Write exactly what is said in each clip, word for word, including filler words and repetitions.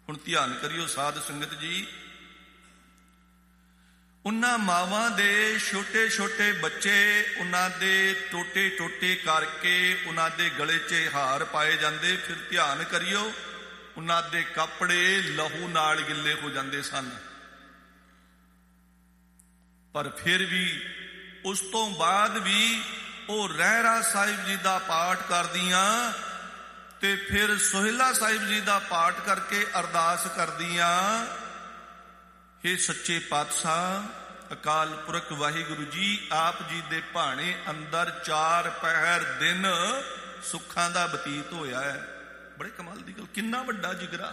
ਹੁਣ ਧਿਆਨ ਕਰਿਓ ਸਾਧ ਸੰਗਤ ਜੀ, ਉਹਨਾਂ ਮਾਵਾਂ ਦੇ ਛੋਟੇ ਛੋਟੇ ਬੱਚੇ, ਉਹਨਾਂ ਦੇ ਟੋਟੇ ਟੋਟੇ ਕਰਕੇ ਉਹਨਾਂ ਦੇ ਗਲੇ 'ਚ ਹਾਰ ਪਾਏ ਜਾਂਦੇ। ਫਿਰ ਧਿਆਨ ਕਰਿਓ, ਉਹਨਾਂ ਦੇ ਕੱਪੜੇ ਲਹੂ ਨਾਲ ਗਿੱਲੇ ਹੋ ਜਾਂਦੇ ਸਨ। ਪਰ ਫਿਰ ਵੀ ਉਸ ਤੋਂ ਬਾਅਦ ਵੀ ਉਹ ਰਹਿਰਾ ਸਾਹਿਬ ਜੀ ਦਾ ਪਾਠ ਕਰਦੀਆਂ ਤੇ ਫਿਰ ਸੋਹਿਲਾ ਸਾਹਿਬ ਜੀ ਦਾ ਪਾਠ ਕਰਕੇ ਅਰਦਾਸ ਕਰਦੀਆਂ, ਹੇ ਸੱਚੇ ਪਾਤਸ਼ਾਹ ਅਕਾਲ ਪੁਰਖ ਵਾਹਿਗੁਰੂ ਜੀ, ਆਪ ਜੀ ਦੇ ਭਾਣੇ ਅੰਦਰ ਚਾਰ ਪਹਿਰ ਦਿਨ ਸੁੱਖਾਂ ਦਾ ਬਤੀਤ ਹੋਇਆ ਹੈ। ਬੜੇ ਕਮਾਲ ਦੀ ਗੱਲ, ਕਿੰਨਾ ਵੱਡਾ ਜਿਗਰਾ।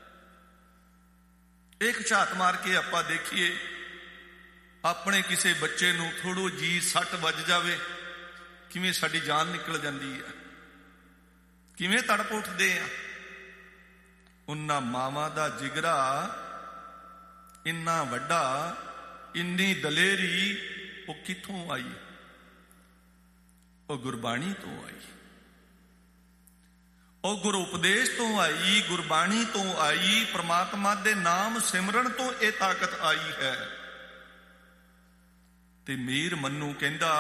ਇੱਕ ਝਾਤ ਮਾਰ ਕੇ ਆਪਾਂ ਦੇਖੀਏ, ਆਪਣੇ ਕਿਸੇ ਬੱਚੇ ਨੂੰ ਥੋੜੋ ਜੀ ਸੱਟ ਵੱਜ ਜਾਵੇ, ਕਿਵੇਂ ਸਾਡੀ ਜਾਨ ਨਿਕਲ ਜਾਂਦੀ ਹੈ, ਕਿਵੇਂ ਤੜਪ ਉੱਠਦੇ ਆ। ਉਹਨਾਂ ਮਾਵਾਂ ਦਾ ਜਿਗਰਾ ਇੰਨਾ ਵੱਡਾ, ਇੰਨੀ ਦਲੇਰੀ ਉਹ ਕਿੱਥੋਂ ਆਈ? ਉਹ ਗੁਰਬਾਣੀ ਤੋਂ ਆਈ, ਉਹ ਗੁਰੂ ਉਪਦੇਸ਼ ਤੋਂ ਆਈ, ਗੁਰਬਾਣੀ ਤੋਂ ਆਈ, ਪ੍ਰਮਾਤਮਾ ਦੇ ਨਾਮ ਸਿਮਰਨ ਤੋਂ ਇਹ ਤਾਕਤ ਆਈ ਹੈ। ਤੇ ਮੀਰ ਮੰਨੂ ਕਹਿੰਦਾ,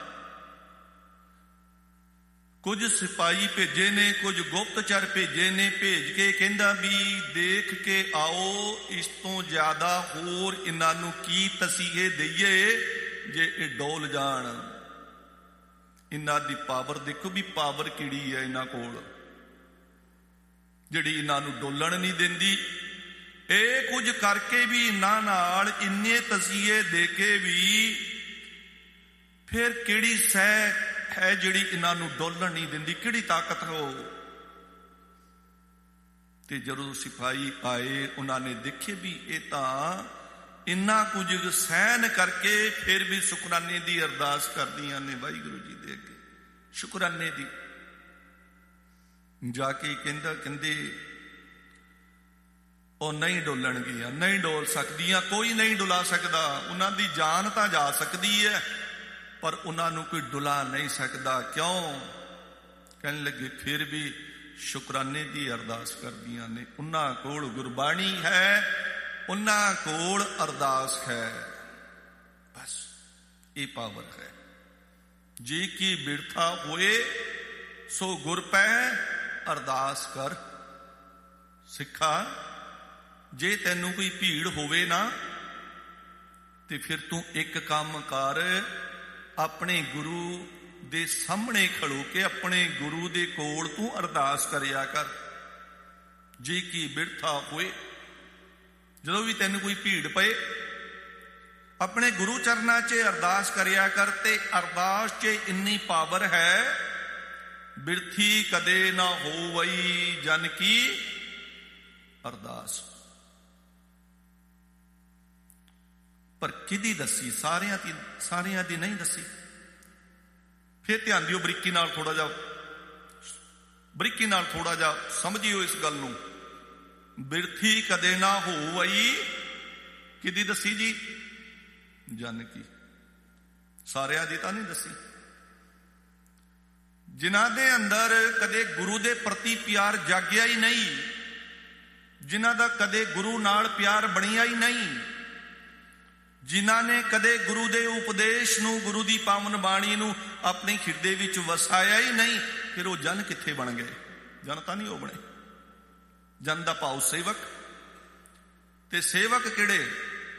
ਕੁਝ ਸਿਪਾਹੀ ਭੇਜੇ ਨੇ, ਕੁਝ ਗੁਪਤਚਰ ਭੇਜੇ ਨੇ, ਭੇਜ ਕੇ ਕਹਿੰਦਾ ਵੀ ਦੇਖ ਕੇ ਆਓ, ਇਸ ਤੋਂ ਜ਼ਿਆਦਾ ਹੋਰ ਇਹਨਾਂ ਨੂੰ ਕੀ ਤਸੀਹੇ ਦਈਏ ਜੇ ਇਹ ਡੋਲ ਜਾਣ। ਇਹਨਾਂ ਦੀ ਪਾਵਰ ਦੇਖੋ ਵੀ ਪਾਵਰ ਕਿਹੜੀ ਹੈ ਇਹਨਾਂ ਕੋਲ, ਜਿਹੜੀ ਇਹਨਾਂ ਨੂੰ ਡੋਲਣ ਨਹੀਂ ਦਿੰਦੀ। ਇਹ ਕੁਝ ਕਰਕੇ ਵੀ ਇਹਨਾਂ ਨਾਲ ਇੰਨੇ ਤਸੀਹੇ ਦੇ ਕੇ ਵੀ ਫਿਰ ਕਿਹੜੀ ਸਹਿ ਹੈ ਜਿਹੜੀ ਇਹਨਾਂ ਨੂੰ ਡੋਲਣ ਨਹੀਂ ਦਿੰਦੀ, ਕਿਹੜੀ ਤਾਕਤ ਹੋ? ਤੇ ਜਦੋਂ ਸਿਪਾਹੀ ਆਏ, ਉਹਨਾਂ ਨੇ ਦੇਖੇ ਵੀ ਇਹ ਤਾਂ ਇੰਨਾ ਕੁਝ ਸਹਿਣ ਕਰਕੇ ਫਿਰ ਵੀ ਸ਼ੁਕਰਾਨੇ ਦੀ ਅਰਦਾਸ ਕਰਦੀਆਂ ਨੇ ਵਾਹਿਗੁਰੂ ਜੀ ਦੇ ਅੱਗੇ, ਸ਼ੁਕਰਾਨੇ ਦੀ। ਜਾ ਕੇ ਕਹਿੰਦਾ ਕਹਿੰਦੇ ਉਹ ਨਹੀਂ ਡੋਲਣਗੀਆਂ, ਨਹੀਂ ਡੋਲ ਸਕਦੀਆਂ, ਕੋਈ ਨਹੀਂ ਡੁਲਾ ਸਕਦਾ। ਉਹਨਾਂ ਦੀ ਜਾਨ ਤਾਂ ਜਾ ਸਕਦੀ ਹੈ ਪਰ ਉਹਨਾਂ ਨੂੰ ਕੋਈ ਡੁਲਾ ਨਹੀਂ ਸਕਦਾ। ਕਿਉਂ? ਕਹਿਣ ਲੱਗੇ ਫਿਰ ਵੀ ਸ਼ੁਕਰਾਨੇ ਦੀ ਅਰਦਾਸ ਕਰਦੀਆਂ ਨੇ। ਉਹਨਾਂ ਕੋਲ ਗੁਰਬਾਣੀ ਹੈ, ਉਹਨਾਂ ਕੋਲ ਅਰਦਾਸ ਹੈ, ਬਸ ਇਹ ਪਾਵਰ ਹੈ। ਜੀ ਕੀ ਬਿਰਥਾ ਹੋਏ ਸੋ ਗੁਰ ਪੈ ਅਰਦਾਸ ਕਰ। ਸਿੱਖਾ, ਜੇ ਤੈਨੂੰ ਕੋਈ ਭੀੜ ਹੋਵੇ ਨਾ ਤੇ ਫਿਰ ਤੂੰ ਇੱਕ ਕੰਮ ਕਰ, ਆਪਣੇ ਗੁਰੂ ਦੇ ਸਾਹਮਣੇ ਖੜੋ ਕੇ ਆਪਣੇ ਗੁਰੂ ਦੇ ਕੋਲ ਤੂੰ ਅਰਦਾਸ ਕਰਿਆ ਕਰ। ਜੀ ਕੀ ਬਿਰਥਾ ਹੋਏ, ਜਦੋਂ ਵੀ ਤੈਨੂੰ ਕੋਈ ਭੀੜ ਪਏ ਆਪਣੇ ਗੁਰੂ ਚਰਨਾਂ 'ਚ ਅਰਦਾਸ ਕਰਿਆ ਕਰ। ਤੇ ਅਰਦਾਸ 'ਚ ਇੰਨੀ ਪਾਵਰ ਹੈ, ਬਿਰਥੀ ਕਦੇ ਨਾ ਹੋਵਈ ਜਨ ਕੀ ਅਰਦਾਸ। ਪਰ ਕਿਹਦੀ ਦੱਸੀ? ਸਾਰਿਆਂ ਦੀ, ਸਾਰਿਆਂ ਦੀ ਨਹੀਂ ਦੱਸੀ। ਫਿਰ ਧਿਆਨ ਦਿਓ, ਬਰੀਕੀ ਨਾਲ ਥੋੜਾ ਜਿਹਾ ਬਰੀਕੀ ਨਾਲ ਥੋੜਾ ਜਿਹਾ ਸਮਝਿਓ ਇਸ ਗੱਲ ਨੂੰ। ਬਿਰਥੀ ਕਦੇ ਨਾ ਹੋਵਈ ਕਿਹਦੀ ਦੱਸੀ ਜੀ? ਜਨ ਕੀ। ਸਾਰਿਆਂ ਦੀ ਤਾਂ ਨਹੀਂ ਦੱਸੀ। ਜਿਨ੍ਹਾਂ ਦੇ ਅੰਦਰ ਕਦੇ ਗੁਰੂ ਦੇ ਪ੍ਰਤੀ ਪਿਆਰ ਜਾਗਿਆ ਹੀ ਨਹੀਂ, ਜਿਨ੍ਹਾਂ ਦਾ ਕਦੇ ਗੁਰੂ ਨਾਲ ਪਿਆਰ ਬਣਿਆ ਹੀ ਨਹੀਂ, ਜਿਨ੍ਹਾਂ ਨੇ ਕਦੇ ਗੁਰੂ ਦੇ ਉਪਦੇਸ਼ ਨੂੰ, ਗੁਰੂ ਦੀ ਪਾਵਨ ਬਾਣੀ ਨੂੰ ਆਪਣੇ ਹਿਰਦੇ ਵਿੱਚ ਵਸਾਇਆ ਹੀ ਨਹੀਂ, ਫਿਰ ਉਹ ਜਨ ਕਿੱਥੇ ਬਣ ਗਏ? ਜਨ ਤਾਂ ਨਹੀਂ ਉਹ ਬਣੇ। ਜਨ ਦਾ ਭਾਵ ਸੇਵਕ। ਤੇ ਸੇਵਕ ਕਿਹੜੇ?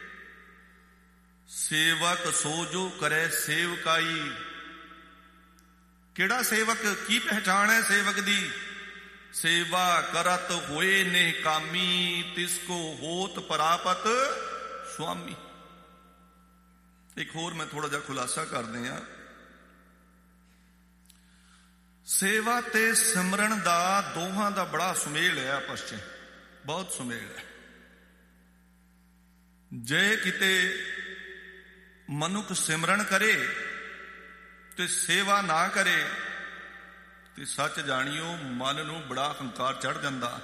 ਸੇਵਕ ਸੋ ਜੋ ਕਰੇ ਸੇਵਕਾਈ। ਕਿਹੜਾ ਸੇਵਕ? ਕੀ ਪਹਿਚਾਣ ਹੈ ਸੇਵਕ ਦੀ? ਸੇਵਾ ਕਰਤ ਹੋਏ ਨੇ ਕਾਮੀ, ਤਿਸ ਕੋ ਹੋਤ ਪ੍ਰਾਪਤ ਸੁਆਮੀ। ਇੱਕ ਹੋਰ ਮੈਂ ਥੋੜਾ ਜਿਹਾ ਖੁਲਾਸਾ ਕਰਦੇ ਹਾਂ। ਸੇਵਾ ਤੇ ਸਿਮਰਨ ਦਾ ਦੋਹਾਂ ਦਾ ਬੜਾ ਸੁਮੇਲ ਹੈ ਆਪਸ 'ਚ, ਬਹੁਤ ਸੁਮੇਲ ਹੈ। ਜੇ ਕਿਤੇ ਮਨੁੱਖ ਸਿਮਰਨ ਕਰੇ ਤੇ ਸੇਵਾ ਨਾ ਕਰੇ ਤੇ ਸੱਚ ਜਾਣਿਓ ਮਨ ਨੂੰ ਬੜਾ ਹੰਕਾਰ ਚੜ ਜਾਂਦਾ।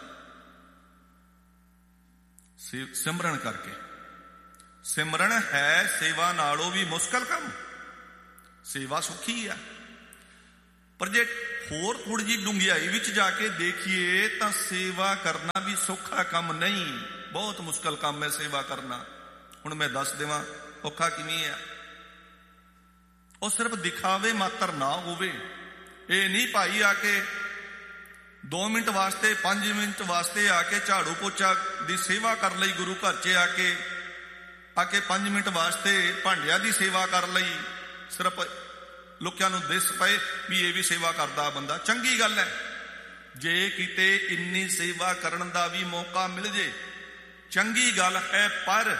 ਸਿਮਰਨ ਕਰਕੇ, ਸਿਮਰਨ ਹੈ ਸੇਵਾ ਨਾਲੋਂ ਵੀ ਮੁਸ਼ਕਲ ਕੰਮ। ਸੇਵਾ ਸੁਖੀ ਹੈ, ਪਰ ਜੇ ਹੋਰ ਥੋੜੀ ਜਿਹੀ ਡੂੰਘਾਈ ਵਿੱਚ ਜਾ ਕੇ ਦੇਖੀਏ ਤਾਂ ਸੇਵਾ ਕਰਨਾ ਵੀ ਸੌਖਾ ਕੰਮ ਨਹੀਂ, ਬਹੁਤ ਮੁਸ਼ਕਲ ਕੰਮ ਹੈ ਸੇਵਾ ਕਰਨਾ। ਹੁਣ ਮੈਂ ਦੱਸ ਦੇਵਾਂ ਔਖਾ ਕਿਵੇਂ ਹੈ। ਉਹ ਸਿਰਫ ਦਿਖਾਵੇ ਮਾਤਰ ਨਾ ਹੋਵੇ। ਇਹ ਨਹੀਂ ਭਾਈ ਆ ਕੇ ਦੋ ਮਿੰਟ ਵਾਸਤੇ ਪੰਜ ਮਿੰਟ ਵਾਸਤੇ ਆ ਕੇ ਝਾੜੂ ਪੋਚਾ ਦੀ ਸੇਵਾ ਕਰ ਲਈ, ਗੁਰੂ ਘਰ 'ਚ ਆ ਕੇ ਆ ਕੇ ਪੰਜ ਮਿੰਟ ਵਾਸਤੇ ਭਾਂਡਿਆਂ ਦੀ ਸੇਵਾ ਕਰ ਲਈ, ਸਿਰਫ ਲੋਕਾਂ ਨੂੰ ਦਿਸ ਪਏ ਵੀ ਇਹ ਵੀ ਸੇਵਾ ਕਰਦਾ ਬੰਦਾ। ਚੰਗੀ ਗੱਲ ਹੈ, ਜੇ ਕਿਤੇ ਇੰਨੀ ਸੇਵਾ ਕਰਨ ਦਾ ਵੀ ਮੌਕਾ ਮਿਲ ਜੇ ਚੰਗੀ ਗੱਲ ਹੈ, ਪਰ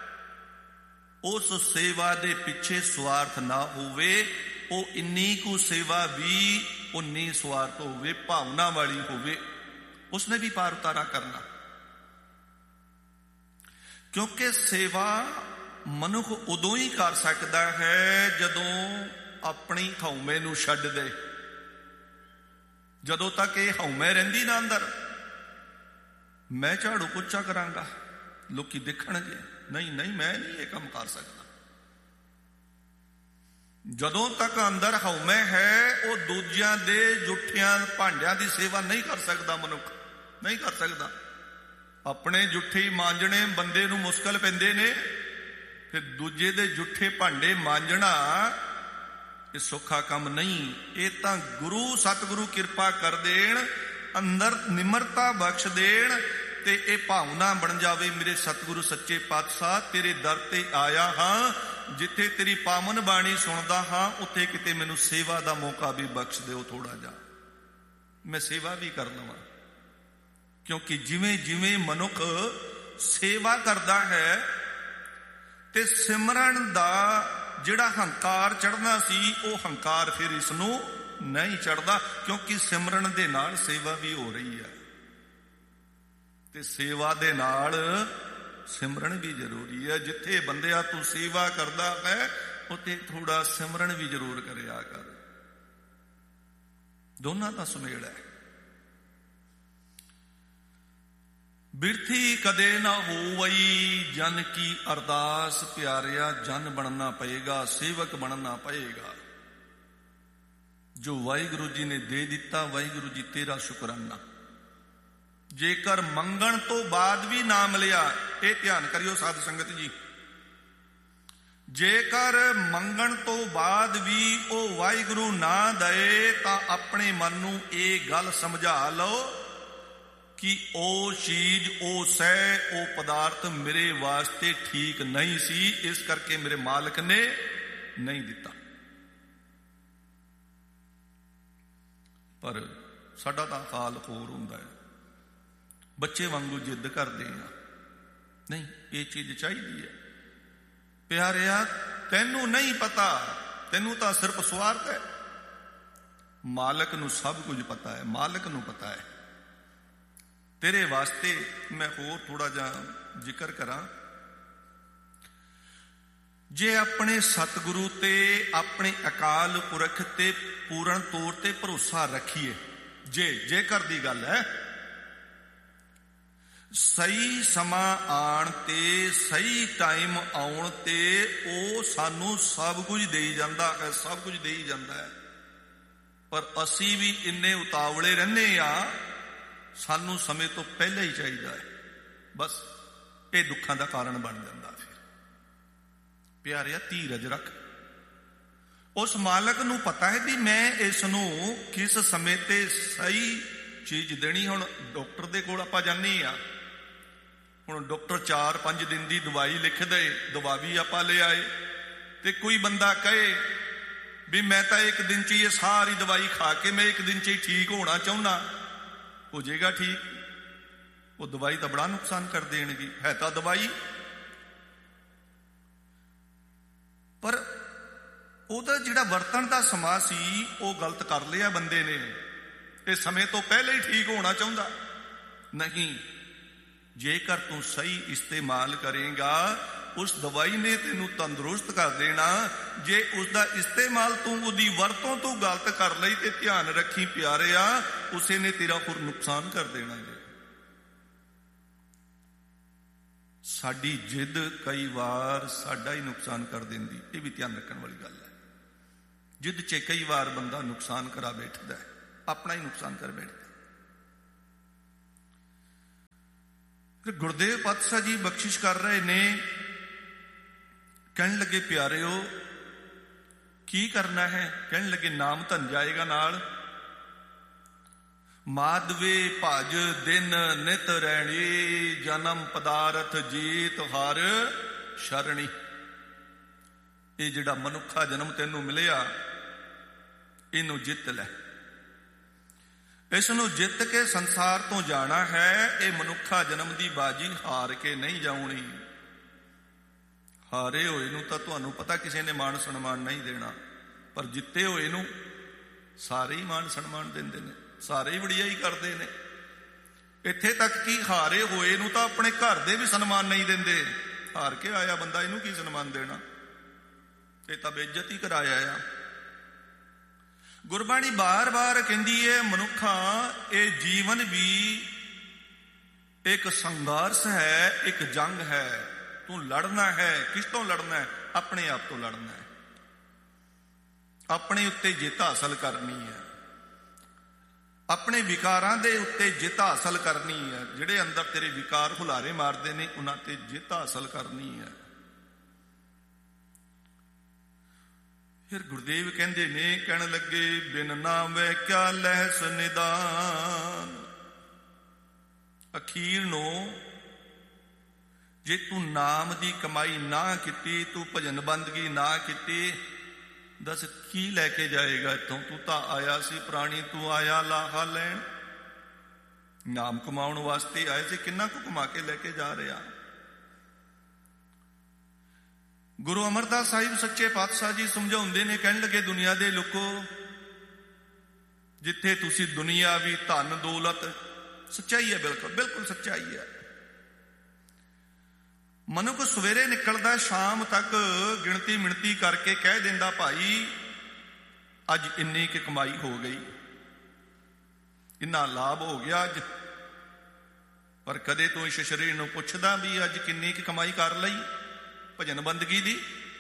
ਉਸ ਸੇਵਾ ਦੇ ਪਿੱਛੇ ਸਵਾਰਥ ਨਾ ਹੋਵੇ। ਉਹ ਇੰਨੀ ਕੁ ਸੇਵਾ ਵੀ ਉਨੀ ਸਵਾਰਥ ਹੋਵੇ, ਭਾਵਨਾ ਵਾਲੀ ਹੋਵੇ, ਉਸਨੇ ਵੀ ਪਾਰ ਉਤਾਰਾ ਕਰਨਾ। ਕਿਉਂਕਿ ਸੇਵਾ ਮਨੁੱਖ ਉਦੋਂ ਹੀ ਕਰ ਸਕਦਾ ਹੈ ਜਦੋਂ ਆਪਣੀ ਹਉਮੈ ਨੂੰ ਛੱਡ ਦੇ। ਜਦੋਂ ਤੱਕ ਇਹ ਹਉਮੈ ਰਹਿੰਦੀ ਨਾ ਅੰਦਰ, ਮੈਂ ਝਾੜੂ ਪੋਚਾ ਕਰਾਂਗਾ ਲੋਕੀ ਦੇਖਣਗੇ, ਨਹੀਂ ਨਹੀਂ ਮੈਂ ਨਹੀਂ ਇਹ ਕੰਮ ਕਰ ਸਕਦਾ। ਜਦੋਂ ਤੱਕ ਅੰਦਰ ਹਉਮੈ ਹੈ ਉਹ ਦੂਜਿਆਂ ਦੇ ਜੁੱਠਿਆਂ ਭਾਂਡਿਆਂ ਦੀ ਸੇਵਾ ਨਹੀਂ ਕਰ ਸਕਦਾ, ਮਨੁੱਖ ਨਹੀਂ ਕਰ ਸਕਦਾ। ਆਪਣੇ ਜੁੱਠੇ ਮਾਂਜਣੇ ਬੰਦੇ ਨੂੰ ਮੁਸ਼ਕਲ ਪੈਂਦੇ ਨੇ, ਫਿਰ ਦੂਜੇ ਦੇ ਜੁੱਠੇ ਭਾਂਡੇ ਮਾਂਜਣਾ ਇਹ ਸੌਖਾ ਕੰਮ ਨਹੀਂ। ਇਹ ਤਾਂ ਗੁਰੂ ਸਤਿਗੁਰੂ ਕਿਰਪਾ ਕਰ ਦੇਣ, ਅੰਦਰ ਨਿਮਰਤਾ ਬਖਸ਼ ਦੇਣ ਤੇ ਇਹ ਭਾਵਨਾ ਬਣ ਜਾਵੇ, ਮੇਰੇ ਸਤਿਗੁਰੂ ਸੱਚੇ ਪਾਤਸ਼ਾਹ ਤੇਰੇ ਦਰ ਤੇ ਆਇਆ ਹਾਂ, ਜਿੱਥੇ ਤੇਰੀ ਪਾਵਨ ਬਾਣੀ ਸੁਣਦਾ ਹਾਂ ਉੱਥੇ ਕਿਤੇ ਮੈਨੂੰ ਸੇਵਾ ਦਾ ਮੌਕਾ ਵੀ ਬਖਸ਼ ਦਿਓ ਥੋੜਾ ਜਿਹਾ, ਮੈਂ ਸੇਵਾ ਵੀ ਕਰ ਲਵਾਂ। ਕਿਉਂਕਿ ਜਿਵੇਂ ਜਿਵੇਂ ਮਨੁੱਖ ਸੇਵਾ ਕਰਦਾ ਹੈ ਤੇ ਸਿਮਰਨ ਦਾ ਜਿਹੜਾ ਹੰਕਾਰ ਚੜ੍ਹਨਾ ਸੀ ਉਹ ਹੰਕਾਰ ਫਿਰ ਇਸ ਨੂੰ ਨਹੀਂ ਚੜ੍ਹਦਾ, ਕਿਉਂਕਿ ਸਿਮਰਨ ਦੇ ਨਾਲ ਸੇਵਾ ਵੀ ਹੋ ਰਹੀ ਹੈ ਤੇ ਸੇਵਾ ਦੇ ਨਾਲ ਸਿਮਰਨ ਵੀ ਜ਼ਰੂਰੀ ਹੈ। ਜਿੱਥੇ ਬੰਦਿਆ ਤੂੰ ਸੇਵਾ ਕਰਦਾ ਹੈ ਉੱਥੇ ਥੋੜਾ ਸਿਮਰਨ ਵੀ ਜ਼ਰੂਰ ਕਰਿਆ ਕਰ। ਦੋਨਾਂ ਦਾ ਸੁਮੇਲ ਹੈ। ਬਿਰਥੀ ਕਦੇ ਨਾ ਹੋਵਈ ਜਨ ਕੀ ਅਰਦਾਸ, ਪਿਆਰਿਆ ਜਨ ਬਣਨਾ ਪਏਗਾ, ਸੇਵਕ ਬਣਨਾ ਪਏਗਾ। ਜੋ ਵਾਹਿਗੁਰੂ ਜੀ ਨੇ ਦੇ ਦਿੱਤਾ, ਵਾਹਿਗੁਰੂ ਜੀ ਤੇਰਾ ਸ਼ੁਕਰਾਨਾ। ਜੇਕਰ ਮੰਗਣ ਤੋਂ ਬਾਅਦ ਵੀ ਨਾ ਮਿਲਿਆ, ਇਹ ਧਿਆਨ ਕਰਿਓ ਸਾਧ ਸੰਗਤ ਜੀ, ਜੇਕਰ ਮੰਗਣ ਤੋਂ ਬਾਅਦ ਵੀ ਉਹ ਵਾਹਿਗੁਰੂ ਨਾ ਦਏ ਤਾਂ ਆਪਣੇ ਮਨ ਨੂੰ ਇਹ ਗੱਲ ਸਮਝਾ ਲਓ ਕਿ ਉਹ ਚੀਜ਼, ਉਹ ਸਹਿ, ਉਹ ਪਦਾਰਥ ਮੇਰੇ ਵਾਸਤੇ ਠੀਕ ਨਹੀਂ ਸੀ, ਇਸ ਕਰਕੇ ਮੇਰੇ ਮਾਲਕ ਨੇ ਨਹੀਂ ਦਿੱਤਾ। ਪਰ ਸਾਡਾ ਤਾਂ ਹਾਲ ਹੋਰ ਹੁੰਦਾ ਹੈ, ਬੱਚੇ ਵਾਂਗੂ ਜਿੱਦ ਕਰਦੇ ਆ, ਨਹੀਂ ਇਹ ਚੀਜ਼ ਚਾਹੀਦੀ ਹੈ। ਪਿਆਰਿਆ ਤੈਨੂੰ ਨਹੀਂ ਪਤਾ, ਤੈਨੂੰ ਤਾਂ ਸਿਰਫ ਸਵਾਰਥ ਹੈ। ਮਾਲਕ ਨੂੰ ਸਭ ਕੁਝ ਪਤਾ ਹੈ, ਮਾਲਕ ਨੂੰ ਪਤਾ ਹੈ। ਤੇਰੇ ਵਾਸਤੇ ਮੈਂ ਹੋਰ ਥੋੜਾ ਜਿਹਾ ਜ਼ਿਕਰ ਕਰਾਂ। ਜੇ ਆਪਣੇ ਸਤਿਗੁਰੂ ਤੇ ਆਪਣੇ ਅਕਾਲ ਪੁਰਖ ਤੇ ਪੂਰਨ ਤੌਰ ਤੇ ਭਰੋਸਾ ਰੱਖੀਏ, ਜੇ ਜੇਕਰ ਦੀ ਗੱਲ ਹੈ, ਸਹੀ ਸਮਾਂ ਆਉਣ ਤੇ ਸਹੀ ਟਾਈਮ ਆਉਣ ਤੇ ਉਹ ਸਾਨੂੰ ਸਭ ਕੁਝ ਦੇਈ ਜਾਂਦਾ ਹੈ, ਸਭ ਕੁਝ ਦੇਈ ਜਾਂਦਾ ਹੈ। ਪਰ ਅਸੀਂ ਵੀ ਇੰਨੇ ਉਤਾਵਲੇ ਰਹਿੰਦੇ ਆ, ਸਾਨੂੰ ਸਮੇਂ ਤੋਂ ਪਹਿਲਾਂ ਹੀ ਚਾਹੀਦਾ ਹੈ, ਬਸ ਇਹ ਦੁੱਖਾਂ ਦਾ ਕਾਰਨ ਬਣ ਜਾਂਦਾ। ਫਿਰ ਪਿਆਰਿਆ ਧੀਰਜ ਰੱਖ, ਉਸ ਮਾਲਕ ਨੂੰ ਪਤਾ ਹੈ ਵੀ ਮੈਂ ਇਸ ਨੂੰ ਕਿਸ ਸਮੇਂ ਤੇ ਸਹੀ ਚੀਜ਼ ਦੇਣੀ। ਹੁਣ ਡਾਕਟਰ ਦੇ ਕੋਲ ਆਪਾਂ ਜਾਂਦੇ ਆ, ਹੁਣ ਡਾਕਟਰ ਚਾਰ ਪੰਜ ਦਿਨ ਦੀ ਦਵਾਈ ਲਿਖ ਦੇ, ਦਵਾ ਵੀ ਆਪਾਂ ਲੈ ਆਏ, ਤੇ ਕੋਈ ਬੰਦਾ ਕਹੇ ਵੀ ਮੈਂ ਤਾਂ ਇੱਕ ਦਿਨ ਚ ਹੀ ਇਹ ਸਾਰੀ ਦਵਾਈ ਖਾ ਕੇ ਮੈਂ ਇੱਕ ਦਿਨ ਚ ਹੀ ਠੀਕ ਹੋਣਾ ਚਾਹੁੰਦਾ, ਹੋ ਜਾਏਗਾ ਠੀਕ। ਉਹ ਦਵਾਈ ਤਾਂ ਬੜਾ ਨੁਕਸਾਨ ਕਰ ਦੇਣਗੀ, ਹੈ ਤਾਂ ਦਵਾਈ, ਪਰ ਉਹਦਾ ਜਿਹੜਾ ਵਰਤਣ ਦਾ ਸਮਾਂ ਸੀ ਉਹ ਗਲਤ ਕਰ ਲਿਆ ਬੰਦੇ ਨੇ। ਇਹ ਸਮੇਂ ਤੋਂ ਪਹਿਲਾਂ ਹੀ ਠੀਕ ਹੋਣਾ ਚਾਹੁੰਦਾ ਨਹੀਂ। ਜੇਕਰ ਤੂੰ ਸਹੀ ਇਸਤੇਮਾਲ ਕਰੇਗਾ, ਉਸ ਦਵਾਈ ਨੇ ਤੈਨੂੰ ਤੰਦਰੁਸਤ ਕਰ ਦੇਣਾ। ਜੇ ਉਸਦਾ ਇਸਤੇਮਾਲ ਤੂੰ ਉਹਦੀ ਵਰਤੋਂ ਤੋਂ ਗਲਤ ਕਰ ਲਈ ਤੇ ਧਿਆਨ ਰੱਖੀ ਪਿਆਰਿਆ, ਉਸੇ ਨੇ ਤੇਰਾ ਹੋਰ ਨੁਕਸਾਨ ਕਰ ਦੇਣਾ। ਜੇ ਸਾਡੀ ਜਿੱਦ ਕਈ ਵਾਰ ਸਾਡਾ ਹੀ ਨੁਕਸਾਨ ਕਰ ਦਿੰਦੀ, ਇਹ ਵੀ ਧਿਆਨ ਰੱਖਣ ਵਾਲੀ ਗੱਲ ਹੈ। ਜਿੱਦ 'ਚ ਕਈ ਵਾਰ ਬੰਦਾ ਨੁਕਸਾਨ ਕਰਾ ਬੈਠਦਾ ਹੈ। अपना ही नुकसान कर बैठते। फिर गुरुदेव पातशाह जी बख्शिश कर रहे ने, कहने लगे प्यारिओ की करना है? कहने लगे नाम धन जाएगा नाल। माधवे भज दिन नित रैणी, जन्म पदारथ जीत हर शरणी। ये जिहड़ा मनुखा जन्म तैनू मिलिया, इनू जित लै। इसनू जित के संसार तो जाना है। ये मनुखा जन्म की बाजी हार के नहीं जाऊनी। हारे होए नू तां तुहानू पता किसी ने मान सन्मान नहीं देना, पर जिते होए नू सारे ही मान सन्मान देंदे ने, सारे ही वडियाई करते हैं। इत्थे तक कि हारे होए नू तां अपने घर दे भी सन्मान नहीं देंदे। हार के आया बंदा, इनू की सन्मान देना? ये तां बेइज्जत ही कराया आ। गुरबाणी बार बार कहती है मनुखा ये जीवन भी एक संघर्ष है, एक जंग है। तू लड़ना है। किस तो लड़ना है? अपने आप तो लड़ना है, अपने उत्ते जित हासिल करनी है, अपने विकारां दे उत्ते जित हासिल करनी है। जिहड़े अंदर तेरे विकार हुलारे मारते हैं उन्हां ते जित हासिल करनी है। फिर गुरुदेव कहते ने, कहने लगे बिन नावे क्या लहस निदान। अखीर नो जे तू नाम की कमाई ना की, तू भजन बंदगी ना की, दस की लैके जाएगा इतों? तू तो आया सी प्राणी, तू आया लाहा लैन। नाम कमाउण वास्ते आए थे, किन्ना को कमा के लैके जा रहा? गुरु अमरदास साहिब सच्चे पातशाह जी समझाउंदे ने, कहने लगे दुनिया दे लोको, जिथे तुसी दुनिया भी धन दौलत, सच्चाई है, बिल्कुल बिल्कुल सच्चाई है। मनुख सवेरे निकलदा शाम तक गिणती मिणती करके कह देंदा भाई अज इन्नी की कमाई हो गई, इन्ना लाभ हो गया अज। पर कदे तो इस शरीर नूं पुछदा भी अज किन्नी की कमाई कर लई भजन बंदगी दी।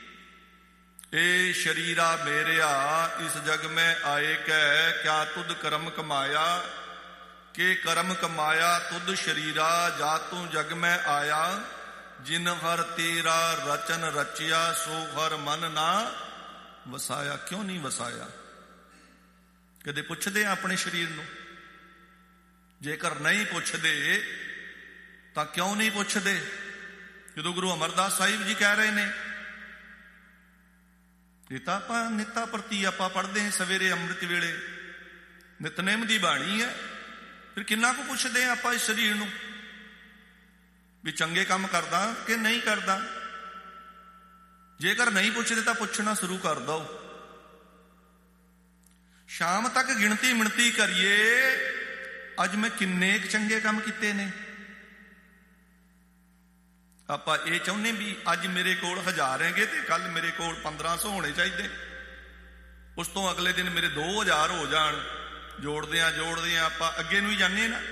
ए शरीरा मेरिया इस जग में आए कै, क्या तुद कर्म कमाया? के कर्म कमाया तुद शरीरा, जा तू जग में आया। जिन हर तेरा रचन रचिया, सो हर मन ना वसाया। क्यों नहीं वसाया? कदे पुछदे अपने शरीर नूं? जेकर नहीं पुछदे तां क्यों नहीं पुछदे? जो गुरु अमरदास साहिब जी कह रहे ने, निता निता प्रति आप पढ़ते हैं सवेरे अमृत वेले, नितनेम की बाणी है। फिर किन्ना को पुछते हैं आप इस शरीर नूं भी चंगे काम करदा कि नहीं करदा? जेकर नहीं पुछते तो पुछना शुरू कर दो। शाम तक गिणती मिणती करिए अज मैं किन्ने चंगे काम किते ने। आप ये चाहते भी अज मेरे कोल हजार हैगे तो कल मेरे कोल पंद्रह सौ होने चाहिए, उस तो अगले दिन मेरे दो हजार हो जान। जोड़दियां जोड़दियां आप अगे नूं ही जाने ना।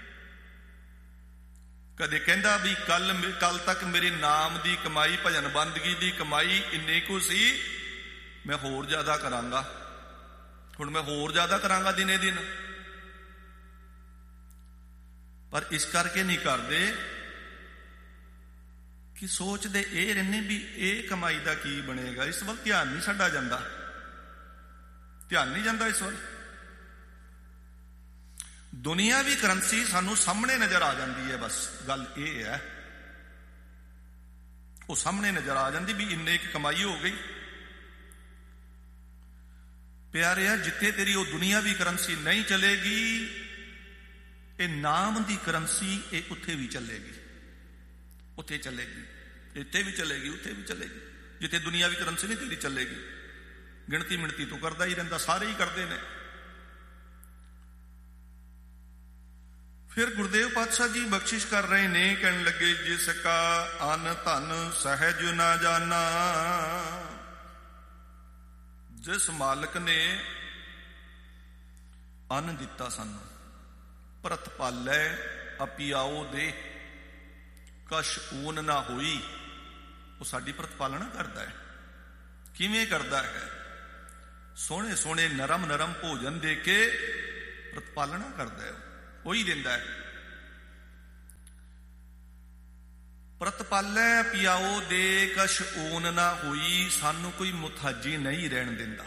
कदे कहंदा भी कल कल तक मेरे नाम की कमाई भजन बंदगी की कमाई इन्नी को सी, मैं होर ज्यादा करांगा, हुण मैं होर ज्यादा करांगा दिने दिन। पर इस करके नहीं करते कि सोचते ये रहने भी ये कमाई का की बनेगा। इस वक्त ध्यान नहीं साडा जांदा, ध्यान नहीं जाता इस वक्त। दुनिया भी करंसी सानू सामने नजर आ जाती है, बस गल ये है वो सामने नजर आ जाती भी इन्ने की कमाई हो गई। प्यारे है जिथे तेरी वो दुनिया भी करंसी नहीं चलेगी, ये नाम की करंसी ये उत्थे भी चलेगी, उत्थे चलेगी, इत्थे भी चलेगी, उत्थे भी चलेगी। जिथे दुनिया भी करंसी नहीं तेरी चलेगी, गिणती मिणती तो करता ही रहता, सारे ही करते हैं। फिर गुरुदेव पातशाह जी बख्शिश कर रहे ने, कहने लगे जिसका अन धन सहज ना जाना। जिस मालिक ने अन दिता सानू, भरत पालै अपियाओ दे, कश ऊन ना होई, वो साडी प्रतिपालना करता है। किवें करता है? सोहने सोहने नरम नरम भोजन दे के ਪ੍ਰਤਪਾਲਣਾ ਕਰਦਾ ਹੈ, ਉਹੀ ਦਿੰਦਾ ਹੈ। ਪ੍ਰਤਪਾਲੈ ਪਿਆਓ ਦੇ ਕਛ ਓਨ ਨਾ ਹੋਈ, ਸਾਨੂੰ ਕੋਈ ਮੁਥਾਜੀ ਨਹੀਂ ਰਹਿਣ ਦਿੰਦਾ।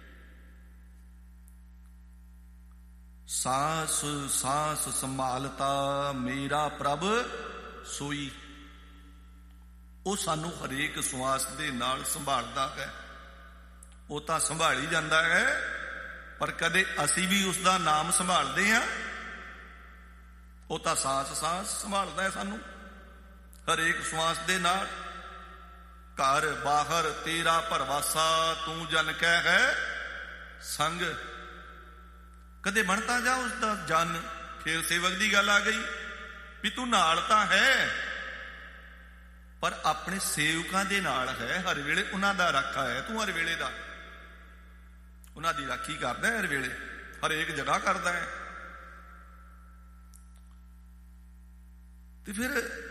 ਸਾਸ ਸਾਸ ਸੰਭਾਲਤਾ ਮੇਰਾ ਪ੍ਰਭ ਸੋਈ, ਉਹ ਸਾਨੂੰ ਹਰੇਕ ਸਵਾਸ ਦੇ ਨਾਲ ਸੰਭਾਲਦਾ ਹੈ। ਉਹ ਤਾਂ ਸੰਭਾਲੀ ਜਾਂਦਾ ਹੈ, ਪਰ ਕਦੇ ਅਸੀਂ ਵੀ ਉਸ ਦਾ ਨਾਮ ਸੰਭਾਲਦੇ ਹਾਂ? ਉਹ ਤਾਂ ਸਾਸ ਸਾਸ ਸੰਭਾਲਦਾ ਹੈ ਸਾਨੂੰ ਹਰੇਕ ਸਵਾਸ ਦੇ ਨਾਲ। ਘਰ ਬਾਹਰ ਤੇਰਾ ਭਰਵਾਸਾ, ਤੂੰ ਜਨ ਕਹਿ ਹੈ ਸੰਗ। ਕਦੇ ਬਣਤਾ ਜਾ ਉਸ ਦਾ ਜਨ। ਫੇਰ ਸੇਵਕ ਦੀ ਗੱਲ ਆ ਗਈ ਵੀ ਤੂੰ ਨਾਲ ਤਾਂ ਹੈ, ਪਰ ਆਪਣੇ ਸੇਵਕਾਂ ਦੇ ਨਾਲ ਹੈ, ਹਰ ਵੇਲੇ ਉਹਨਾਂ ਦਾ ਰਾਖਾ ਹੈ ਤੂੰ, ਹਰ ਵੇਲੇ ਦਾ ਉਹਨਾਂ ਦੀ ਰਾਖੀ ਕਰਦਾ ਹੈ, ਹਰ ਵੇਲੇ ਹਰੇਕ ਜਗ੍ਹਾ ਕਰਦਾ ਹੈ। ਤੇ ਫਿਰ